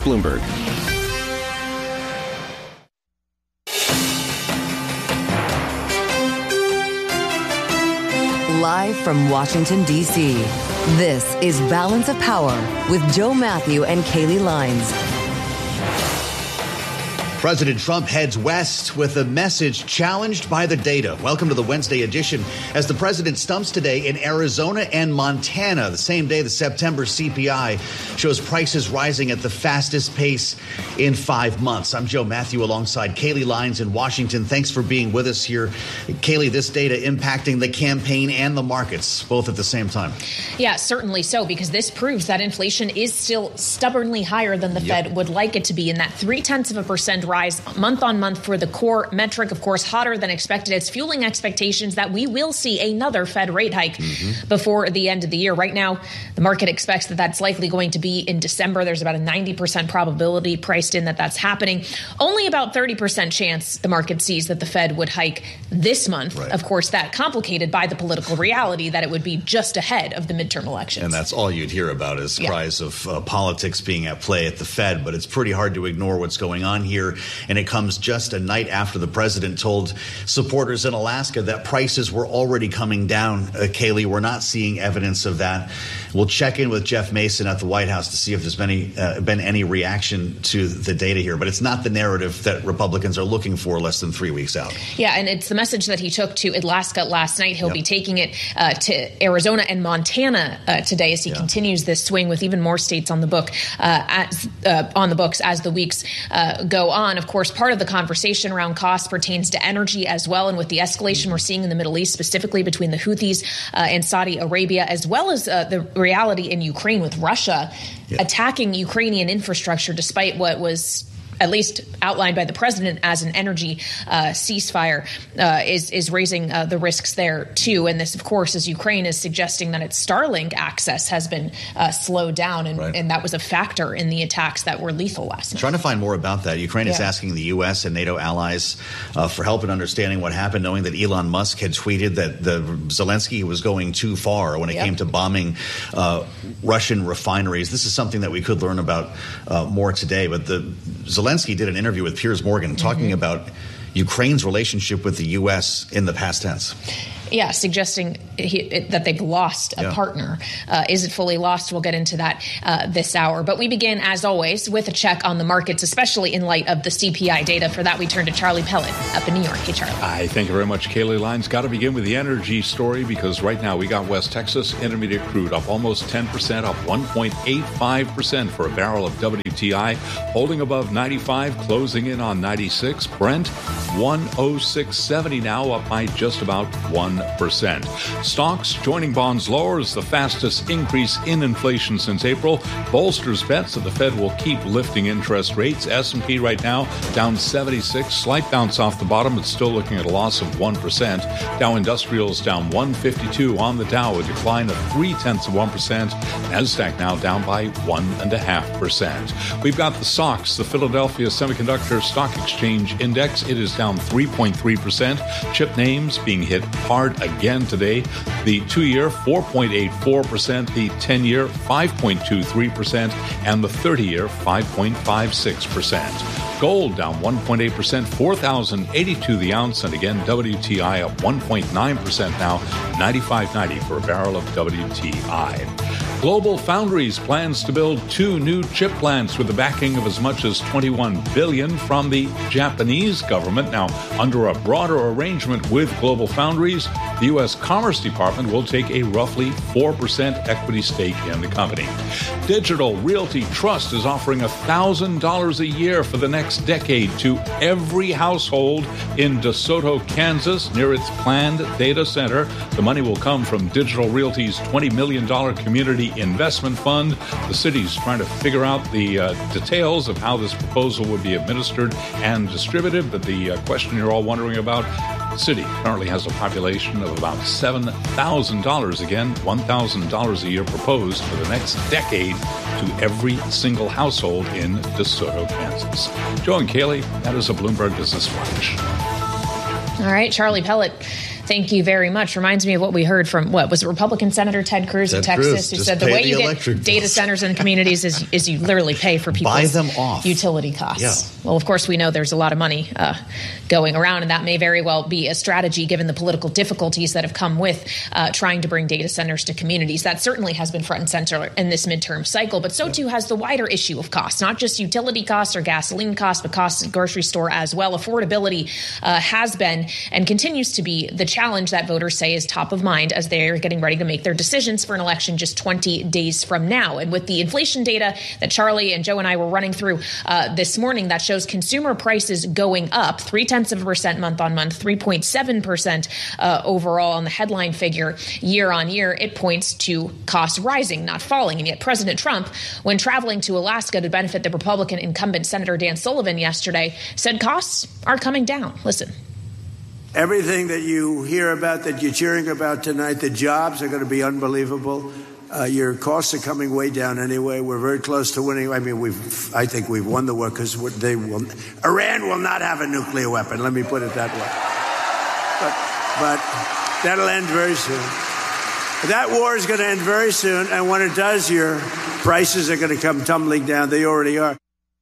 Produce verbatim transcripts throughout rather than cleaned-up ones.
Bloomberg. Live from Washington, D C, this is Balance of Power with Joe Matthew and Kaylee Lines. President Trump heads west with a message challenged by the data. Welcome to the Wednesday edition as the president stumps today in Arizona and Montana. The same day the September C P I shows prices rising at the fastest pace in five months. I'm Joe Matthew alongside Kaylee Lines in Washington. Thanks for being with us here. Kaylee, this data impacting the campaign and the markets both at the same time. Yeah, certainly so, because this proves that inflation is still stubbornly higher than the yep. Fed would like it to be, in that three-tenths of a percent rise month on month for the core metric. Of course, hotter than expected. It's fueling expectations that we will see another Fed rate hike mm-hmm. before the end of the year. Right now, the market expects that that's likely going to be in December. There's about a ninety percent probability priced in that that's happening. Only about thirty percent chance the market sees that the Fed would hike this month. Right. Of course, that complicated by the political reality that it would be just ahead of the midterm elections. And that's all you'd hear about is yeah. cries of uh, politics being at play at the Fed. But it's pretty hard to ignore what's going on here. And it comes just a night after the president told supporters in Alaska that prices were already coming down. Uh, Kaylee, we're not seeing evidence of that. We'll check in with Jeff Mason at the White House to see if there's been any, uh, been any reaction to the data here. But it's not the narrative that Republicans are looking for less than three weeks out. Yeah, and it's the message that he took to Alaska last night. He'll yep. be taking it uh, to Arizona and Montana uh, today as he yeah. continues this swing with even more states on the book uh, as, uh, on the books as the weeks uh, go on. Of course, part of the conversation around costs pertains to energy as well. And with the escalation we're seeing in the Middle East, specifically between the Houthis uh, and Saudi Arabia, as well as uh, the reality in Ukraine with Russia yeah. attacking Ukrainian infrastructure, despite what was at least outlined by the president as an energy uh, ceasefire, uh, is is raising uh, the risks there, too. And this, of course, as Ukraine is suggesting that its Starlink access has been uh, slowed down. And, right. and that was a factor in the attacks that were lethal last night. Trying to find more about that. Ukraine yeah. is asking the U S and NATO allies uh, for help in understanding what happened, knowing that Elon Musk had tweeted that the Zelensky was going too far when it yep. came to bombing uh, Russian refineries. This is something that we could learn about uh, more today. But the Zelensky Zelensky did an interview with Piers Morgan talking mm-hmm. about Ukraine's relationship with the U S in the past tense. Yeah, suggesting he, it, that they've lost a yeah. partner. Uh, is it fully lost? We'll get into that uh, this hour. But we begin, as always, with a check on the markets, especially in light of the C P I data. For that, we turn to Charlie Pellet up in New York. Hey, Charlie. Hi, thank you very much, Kaylee Lines. Got to begin with the energy story, because right now we got West Texas Intermediate crude up almost ten percent, up one point eight five percent for a barrel of W T I, holding above ninety-five, closing in on ninety-six. Brent, one oh six seventy now, up by just about one percent. Stocks joining bonds lower as the fastest increase in inflation since April bolsters bets that the Fed will keep lifting interest rates. S and P right now down seventy-six, slight bounce off the bottom, but still looking at a loss of one percent. Dow Industrials down one fifty-two on the Dow, a decline of three-tenths of one percent. NASDAQ now down by one point five percent. We've got the S O X, the Philadelphia Semiconductor Stock Exchange Index. It is down three point three percent. Chip names being hit hard again today. The two-year, four point eight four percent. The ten-year, five point two three percent. And the thirty-year, five point five six percent. Gold down one point eight percent, four thousand eighty-two the ounce. And again, W T I up one point nine percent now, ninety-five ninety for a barrel of W T I. Global Foundries plans to build two new chip plants with the backing of as much as twenty-one billion dollars from the Japanese government. Now, under a broader arrangement with Global Foundries, the U S Commerce Department will take a roughly four percent equity stake in the company. Digital Realty Trust is offering one thousand dollars a year for the next decade to every household in DeSoto, Kansas, near its planned data center. The money will come from Digital Realty's twenty million dollars community investment fund. The city's trying to figure out the uh, details of how this proposal would be administered and distributed, but the uh, question you're all wondering about, the city currently has a population of about seven thousand dollars. Again, one thousand dollars a year proposed for the next decade to every single household in DeSoto, Kansas. Joe and Kaylee, that is a Bloomberg Business Flash. All right, Charlie Pellet. Thank you very much. Reminds me of what we heard from, what, was it Republican Senator Ted Cruz Ted of Texas, Cruz, who just said the pay way the you get electric data bills. centers in communities is, is you literally pay for people's Buy them off. utility costs. Yeah. Well, of course, we know there's a lot of money uh, going around, and that may very well be a strategy given the political difficulties that have come with uh, trying to bring data centers to communities. That certainly has been front and center in this midterm cycle, but so too has the wider issue of costs, not just utility costs or gasoline costs, but costs at the grocery store as well. Affordability uh, has been and continues to be the challenge that voters say is top of mind as they're getting ready to make their decisions for an election just twenty days from now. And with the inflation data that Charlie and Joe and I were running through uh, this morning, that shows consumer prices going up three tenths of a percent month on month, three point seven percent uh, overall on the headline figure year on year. It points to costs rising, not falling. And yet President Trump, when traveling to Alaska to benefit the Republican incumbent Senator Dan Sullivan yesterday, said costs are coming down. Listen. Everything that you hear about, that you're cheering about tonight, the jobs are going to be unbelievable. Uh, your costs are coming way down anyway. We're very close to winning. I mean, we've. I think we've won the war because they will. Iran will not have a nuclear weapon. Let me put it that way. But, but that'll end very soon. That war is going to end very soon, and when it does, your prices are going to come tumbling down. They already are.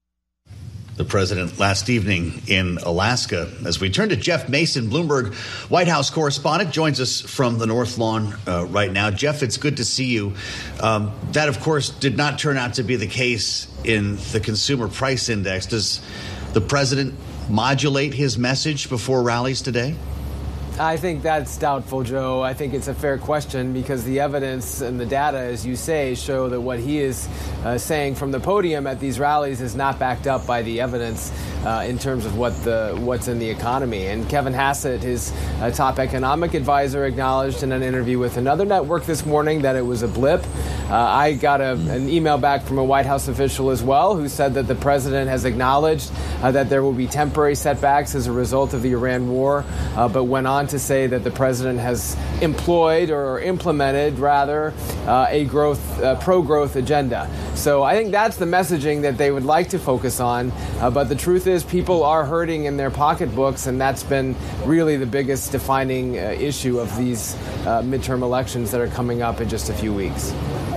The president last evening in Alaska. As we turn to Jeff Mason, Bloomberg White House correspondent, joins us from the North Lawn uh, right now. Jeff, it's good to see you. Um, that, of course, did not turn out to be the case in the Consumer Price Index. Does the president modulate his message before rallies today? I think that's doubtful, Joe. I think it's a fair question because the evidence and the data, as you say, show that what he is uh, saying from the podium at these rallies is not backed up by the evidence uh, in terms of what the what's in the economy. And Kevin Hassett, his uh, top economic advisor, acknowledged in an interview with another network this morning that it was a blip. Uh, I got a, an email back from a White House official as well who said that the president has acknowledged uh, that there will be temporary setbacks as a result of the Iran war, uh, but went on to say that the president has employed or implemented, rather, uh, a growth, uh, pro-growth agenda. So I think that's the messaging that they would like to focus on. Uh, but the truth is people are hurting in their pocketbooks, and that's been really the biggest defining uh, issue of these uh, midterm elections that are coming up in just a few weeks.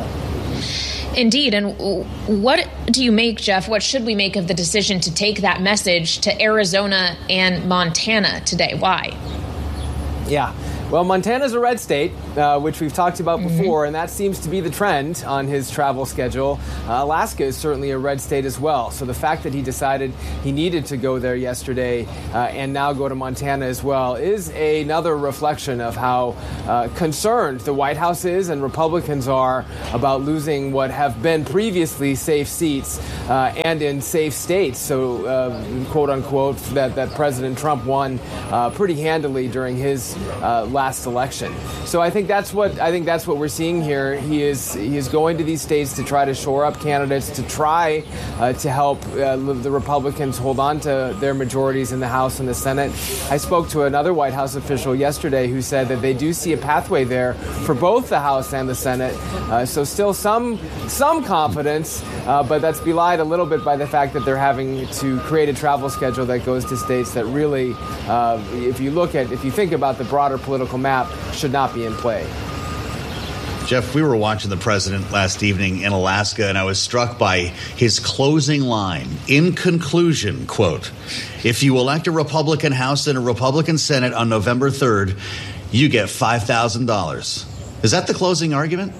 Indeed. And what do you make, Jeff, what should we make of the decision to take that message to Arizona and Montana today? Why? Yeah. Well, Montana's a red state, uh, which we've talked about mm-hmm. before, and that seems to be the trend on his travel schedule. Uh, Alaska is certainly a red state as well. So the fact that he decided he needed to go there yesterday uh, and now go to Montana as well is another reflection of how uh, concerned the White House is and Republicans are about losing what have been previously safe seats uh, and in safe states. So, uh, quote unquote, that, that President Trump won uh, pretty handily during his uh, last election. So I think that's what I think that's what we're seeing here. He is he is going to these states to try to shore up candidates, to try uh, to help uh, the Republicans hold on to their majorities in the House and the Senate. I spoke to another White House official yesterday who said that they do see a pathway there for both the House and the Senate. Uh, so still some some confidence, uh, but that's belied a little bit by the fact that they're having to create a travel schedule that goes to states that really, uh, if you look at, if you think about the broader political map, should not be in play. Jeff, we were watching the president last evening in Alaska, and I was struck by his closing line. In conclusion, quote, if you elect a Republican House and a Republican Senate on November third, you get five thousand dollars. Is that the closing argument?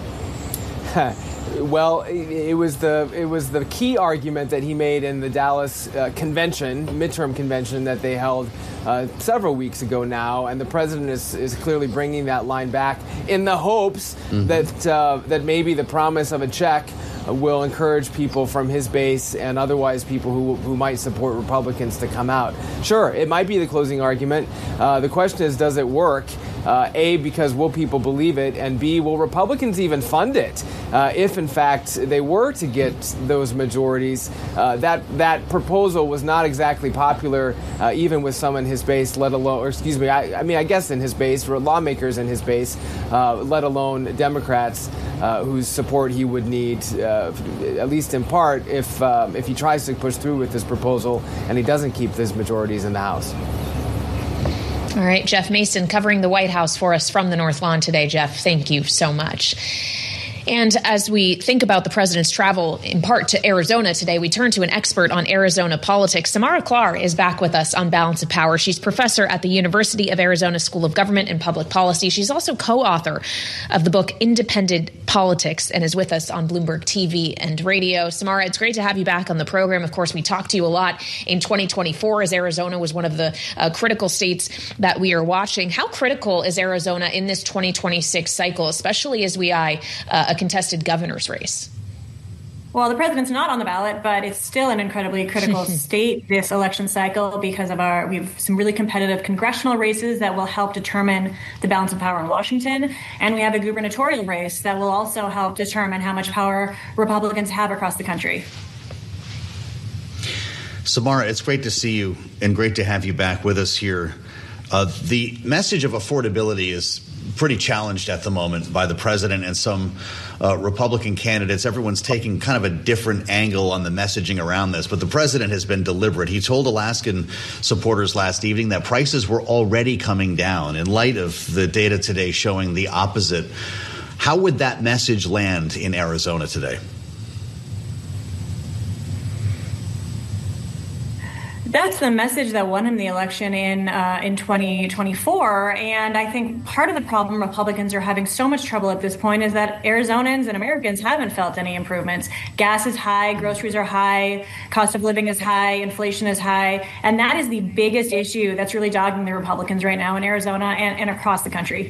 Well, it was the it was the key argument that he made in the Dallas uh, convention, midterm convention that they held uh, several weeks ago now, and the president is, is clearly bringing that line back in the hopes mm-hmm. that uh, that maybe the promise of a check will encourage people from his base and otherwise people who who might support Republicans to come out. Sure, it might be the closing argument. Uh, the question is, does it work? Uh, A, because will people believe it? And B, will Republicans even fund it? Uh, if, in fact, they were to get those majorities, uh, that that proposal was not exactly popular, uh, even with some in his base, let alone, or excuse me, I, I mean, I guess in his base, or lawmakers in his base, uh, let alone Democrats, uh, whose support he would need, uh, at least in part, if um, if he tries to push through with this proposal and he doesn't keep these majorities in the House. All right, Jeff Mason covering the White House for us from the North Lawn today. Jeff, thank you so much. And as we think about the president's travel, in part to Arizona today, we turn to an expert on Arizona politics. Samara Klar is back with us on Balance of Power. She's professor at the University of Arizona School of Government and Public Policy. She's also co-author of the book Independent Politics and is with us on Bloomberg T V and radio. Samara, it's great to have you back on the program. Of course, we talked to you a lot in twenty twenty-four as Arizona was one of the uh, critical states that we are watching. How critical is Arizona in this twenty twenty-six cycle, especially as we eye uh, a contested governor's race? Well, the president's not on the ballot, but it's still an incredibly critical state this election cycle because of our, we have some really competitive congressional races that will help determine the balance of power in Washington. And we have a gubernatorial race that will also help determine how much power Republicans have across the country. Samara, it's great to see you and great to have you back with us here. Uh, the message of affordability is pretty challenged at the moment by the president and some uh, Republican candidates. Everyone's taking kind of a different angle on the messaging around this, but the president has been deliberate. He told Alaskan supporters last evening that prices were already coming down in light of the data today showing the opposite. How would that message land in Arizona today? That's the message that won him the election in uh, in twenty twenty-four. And I think part of the problem Republicans are having so much trouble at this point is that Arizonans and Americans haven't felt any improvements. Gas is high, groceries are high, cost of living is high, inflation is high. And that is the biggest issue that's really dogging the Republicans right now in Arizona and, and across the country.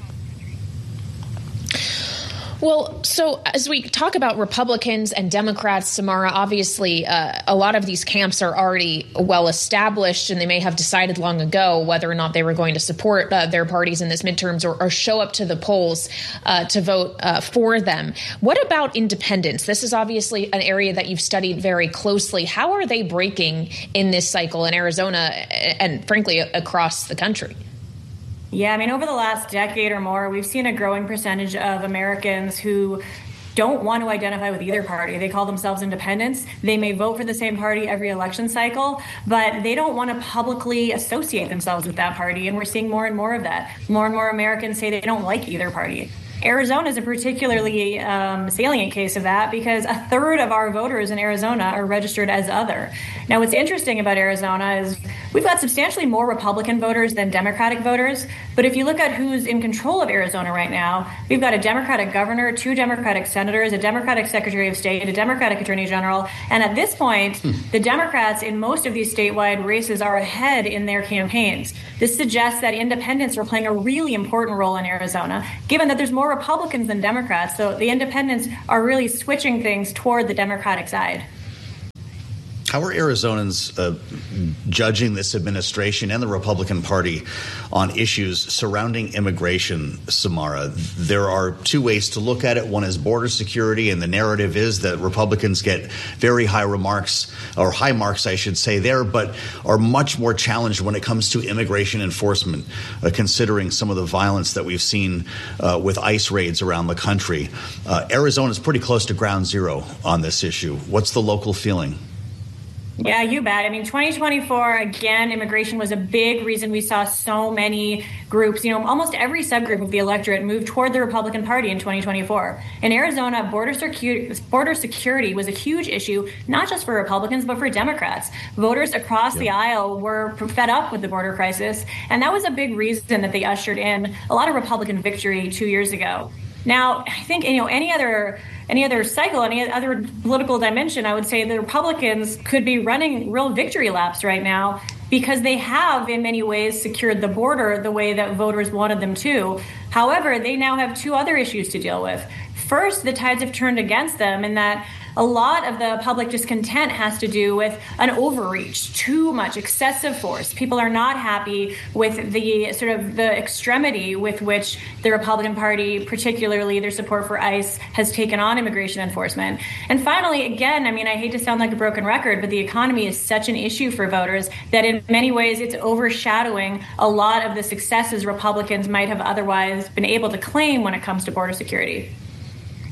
Well, so as we talk about Republicans and Democrats, Samara, obviously uh, a lot of these camps are already well established, and they may have decided long ago whether or not they were going to support uh, their parties in this midterms or, or show up to the polls uh, to vote uh, for them. What about independents? This is obviously an area that you've studied very closely. How are they breaking in this cycle in Arizona and, frankly, across the country? Yeah, I mean, over the last decade or more, we've seen a growing percentage of Americans who don't want to identify with either party. They call themselves independents. They may vote for the same party every election cycle, but they don't want to publicly associate themselves with that party. And we're seeing more and more of that. More and more Americans say they don't like either party. Arizona is a particularly um, salient case of that because a third of our voters in Arizona are registered as other. Now, what's interesting about Arizona is we've got substantially more Republican voters than Democratic voters. But if you look at who's in control of Arizona right now, we've got a Democratic governor, two Democratic senators, a Democratic secretary of state, a Democratic attorney general. And at this point, hmm. the Democrats in most of these statewide races are ahead in their campaigns. This suggests that independents are playing a really important role in Arizona, given that there's more Republicans than Democrats. So the independents are really switching things toward the Democratic side. How are Arizonans uh, judging this administration and the Republican Party on issues surrounding immigration, Samara? There are two ways to look at it. One is border security, and the narrative is that Republicans get very high remarks, or high marks, I should say, there, but are much more challenged when it comes to immigration enforcement, uh, considering some of the violence that we've seen uh, with ICE raids around the country. Uh, Arizona is pretty close to ground zero on this issue. What's the local feeling? Yeah, you bet. I mean, twenty twenty-four, again, immigration was a big reason we saw so many groups, you know, almost every subgroup of the electorate move toward the Republican Party in twenty twenty-four. In Arizona, border, secu- border security was a huge issue, not just for Republicans, but for Democrats. Voters across yeah. the aisle were fed up with the border crisis, and that was a big reason that they ushered in a lot of Republican victory two years ago. Now, I think, you know, any other any other cycle, any other political dimension, I would say the Republicans could be running real victory laps right now because they have, in many ways, secured the border the way that voters wanted them to. However, they now have two other issues to deal with. First, the tides have turned against them in that a lot of the public discontent has to do with an overreach, too much excessive force. People are not happy with the sort of the extremity with which the Republican Party, particularly their support for ICE, has taken on immigration enforcement. And finally, again, I mean, I hate to sound like a broken record, but the economy is such an issue for voters that in many ways it's overshadowing a lot of the successes Republicans might have otherwise been able to claim when it comes to border security.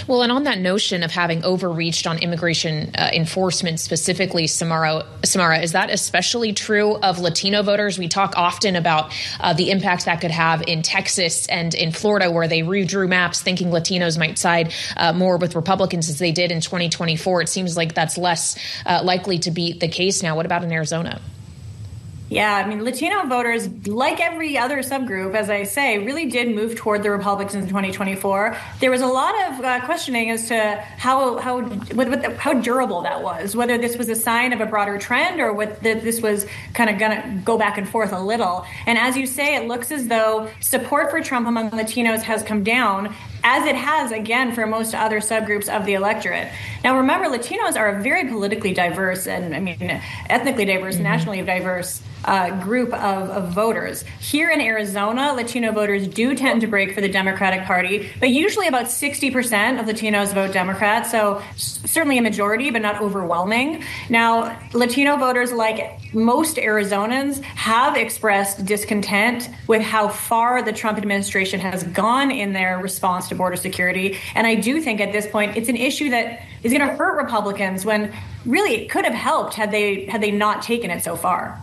Well, and on that notion of having overreached on immigration uh, enforcement specifically, Samara, Samara, is that especially true of Latino voters? We talk often about uh, the impact that could have in Texas and in Florida, where they redrew maps thinking Latinos might side uh, more with Republicans as they did in twenty twenty-four. It seems like that's less uh, likely to be the case now. What about in Arizona? Yeah, I mean, Latino voters, like every other subgroup, as I say, really did move toward the Republicans in twenty twenty-four. There was a lot of uh, questioning as to how how what, what the, how durable that was, whether this was a sign of a broader trend or what the, this was kind of going to go back and forth a little. And as you say, it looks as though support for Trump among Latinos has come down, as it has, again, for most other subgroups of the electorate. Now, remember, Latinos are a very politically diverse and, I mean, ethnically diverse, mm-hmm. nationally diverse uh, group of, of voters. Here in Arizona, Latino voters do tend to break for the Democratic Party, but usually about sixty percent of Latinos vote Democrat, so certainly a majority, but not overwhelming. Now, Latino voters, like most Arizonans, have expressed discontent with how far the Trump administration has gone in their response to border security. And I do think at this point it's an issue that is going to hurt Republicans when really it could have helped had they had they not taken it so far.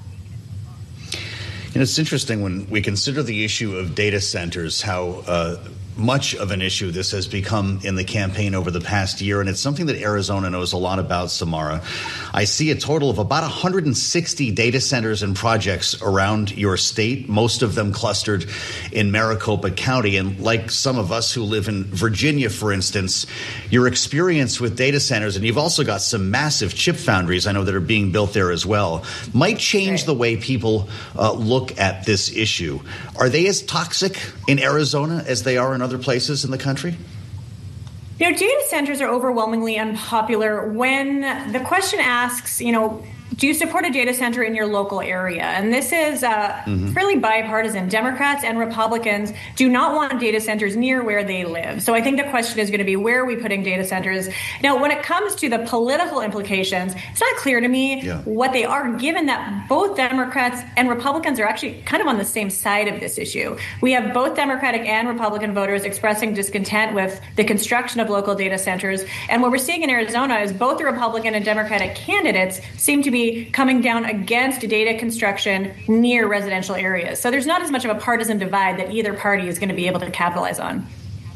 And it's interesting when we consider the issue of data centers, how uh, much of an issue this has become in the campaign over the past year. And it's something that Arizona knows a lot about, Samara. I see a total of about one hundred sixty data centers and projects around your state, most of them clustered in Maricopa County. And like some of us who live in Virginia, for instance, your experience with data centers, and you've also got some massive chip foundries, I know, that are being built there as well, might change right. the way people uh, look at this issue. Are they as toxic in Arizona as they are in other places in the country? You know, data centers are overwhelmingly unpopular when the question asks, you know, do you support a data center in your local area? And this is uh, mm-hmm. fairly bipartisan. Democrats and Republicans do not want data centers near where they live. So I think the question is going to be, where are we putting data centers? Now, when it comes to the political implications, it's not clear to me yeah. what they are, given that both Democrats and Republicans are actually kind of on the same side of this issue. We have both Democratic and Republican voters expressing discontent with the construction of local data centers. And what we're seeing in Arizona is both the Republican and Democratic candidates seem to be coming down against data construction near residential areas. So there's not as much of a partisan divide that either party is going to be able to capitalize on.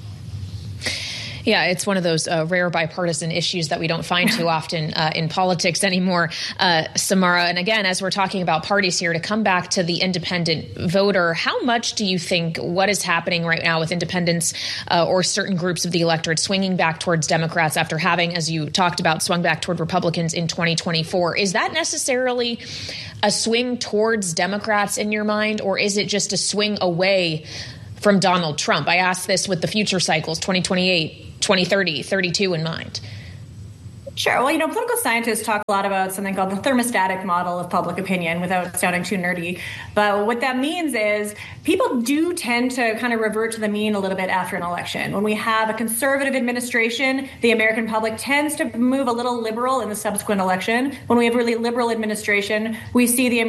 Yeah, it's one of those uh, rare bipartisan issues that we don't find too often uh, in politics anymore, uh, Samara. And again, as we're talking about parties here, to come back to the independent voter, how much do you think what is happening right now with independents uh, or certain groups of the electorate swinging back towards Democrats after having, as you talked about, swung back toward Republicans in twenty twenty-four? Is that necessarily a swing towards Democrats in your mind, or is it just a swing away from Donald Trump? I asked this with the future cycles, twenty twenty-eight, twenty thirty, thirty-two in mind. Sure. Well, you know, political scientists talk a lot about something called the thermostatic model of public opinion without sounding too nerdy. But what that means is people do tend to kind of revert to the mean a little bit after an election. When we have a conservative administration, the American public tends to move a little liberal in the subsequent election. When we have a really liberal administration, we see the